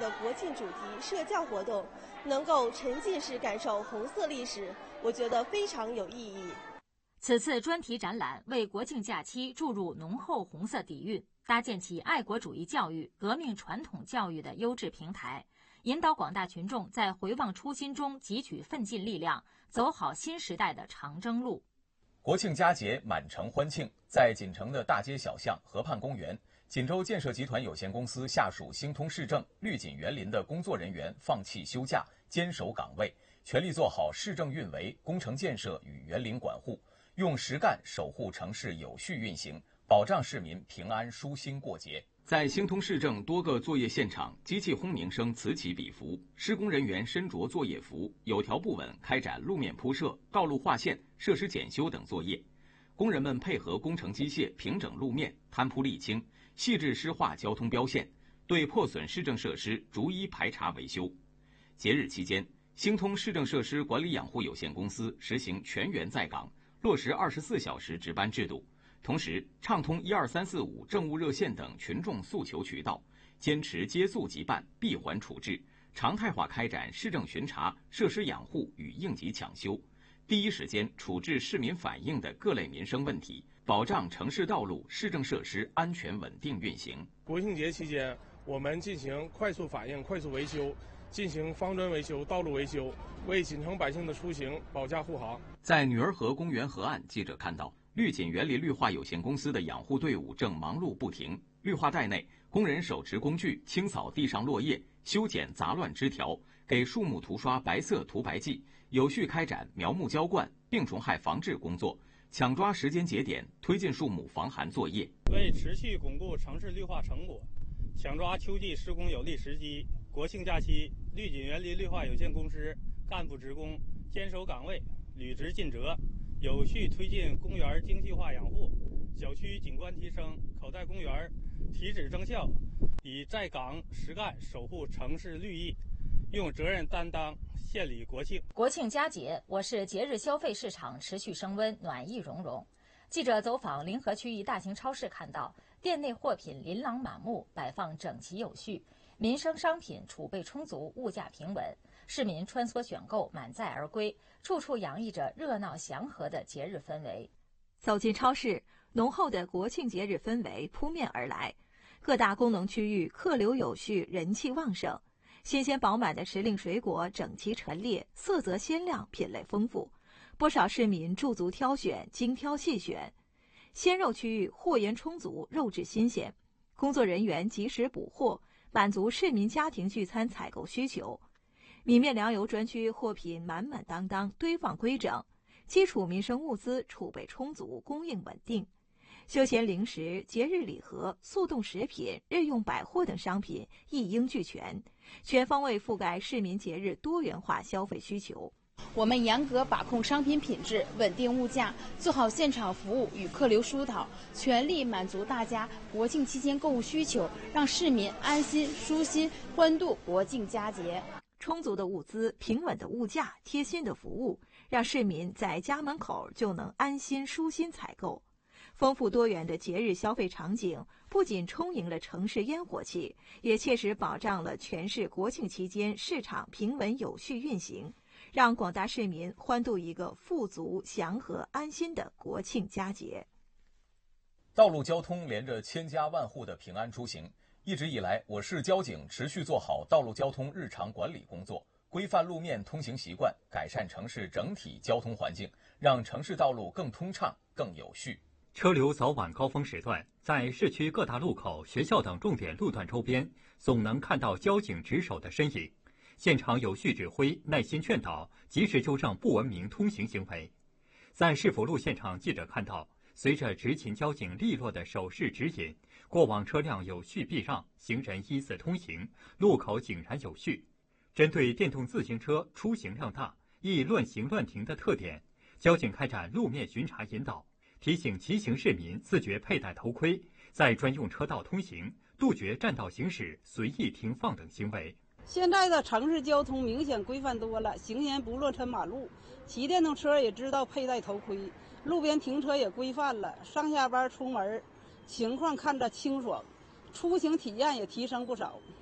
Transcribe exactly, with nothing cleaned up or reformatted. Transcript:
的国庆主题社教活动，能够沉浸式感受红色历史，我觉得非常有意义。 此次专题展览为国庆假期注入浓厚红色底蕴，搭建起爱国主义教育、革命传统教育的优质平台，引导广大群众在回望初心中汲取奋进力量，走好新时代的长征路。 国庆佳节满城欢庆，在锦城的大街小巷、河畔公园，锦州建设集团有限公司下属兴通市政、绿锦园林的工作人员放弃休假，坚守岗位，全力做好市政运维、工程建设与园林管护，用实干守护城市有序运行，保障市民平安舒心过节。 在兴通市政多个作业现场，机器轰鸣声此起彼伏，施工人员身着作业服，有条不紊开展路面铺设、道路划线、设施检修等作业。工人们配合工程机械平整路面、摊铺沥青，细致施划交通标线，对破损市政设施逐一排查维修。节日期间，兴通市政设施管理养护有限公司实行全员在岗，落实二十四小时值班制度。同时，畅通一二三四五政务热线等群众诉求渠道，坚持接诉即办、闭环处置，常态化开展市政巡查、设施养护与应急抢修，第一时间处置市民反映的各类民生问题，保障城市道路、市政设施安全稳定运行。 国庆节期间，我们进行快速反应、快速维修，进行方砖维修、道路维修，为锦城百姓的出行保驾护航。 在女儿河公园河岸，记者看到绿锦园林绿化有限公司的养护队伍正忙碌不停，绿化带内，工人手持工具清扫地上落叶，修剪杂乱枝条，给树木涂刷白色涂白剂，有序开展苗木浇灌、病虫害防治工作，抢抓时间节点，推进树木防寒作业。 为持续巩固城市绿化成果，抢抓秋季施工有利时机，国庆假期，绿锦园林绿化有限公司干部职工坚守岗位，履职尽责，有序推进公园精细化养护，小区景观提升，口袋公园体脂增效，以在岗实干守护城市绿意，用责任担当献礼国庆。 国庆佳节，我市节日消费市场持续升温，暖意融融。记者走访临河区一大型超市，看到店内货品琳琅满目，摆放整齐有序，民生商品储备充足，物价平稳，市民穿梭选购，满载而归，处处洋溢着热闹祥和的节日氛围。 走进超市，浓厚的国庆节日氛围扑面而来，各大功能区域客流有序，人气旺盛，新鲜饱满的时令水果整齐陈列，色泽鲜亮，品类丰富，不少市民驻足挑选，精挑细选。鲜肉区域货源充足，肉质新鲜，工作人员及时补货，满足市民家庭聚餐采购需求。米面粮油专区货品满满当当，堆放规整，基础民生物资储备充足，供应稳定。休闲零食、节日礼盒、速冻食品、日用百货等商品一应俱全，全方位覆盖市民节日多元化消费需求。 我们严格把控商品品质，稳定物价，做好现场服务与客流疏导，全力满足大家国庆期间购物需求，让市民安心舒心欢度国庆佳节。 充足的物资、平稳的物价、贴心的服务，让市民在家门口就能安心舒心采购。丰富多元的节日消费场景不仅充盈了城市烟火气，也切实保障了全市国庆期间市场平稳有序运行，让广大市民欢度一个富足、祥和、安心的国庆佳节。 道路交通连着千家万户的平安出行，一直以来，我市交警持续做好道路交通日常管理工作，规范路面通行习惯，改善城市整体交通环境，让城市道路更通畅、更有序。 车流早晚高峰时段，在市区各大路口、学校等重点路段周边，总能看到交警值守的身影，现场有序指挥、耐心劝导，及时纠正不文明通行行为。在市府路现场，记者看到，随着执勤交警利落的手势指引，过往车辆有序避让，行人依次通行，路口井然有序。针对电动自行车出行量大、易乱行乱停的特点，交警开展路面巡查引导，提醒骑行市民自觉佩戴头盔，在专用车道通行，杜绝占道行驶、随意停放等行为。 现在的城市交通明显规范多了，行人不乱穿马路，骑电动车也知道佩戴头盔，路边停车也规范了，上下班出门情况看着清爽，出行体验也提升不少。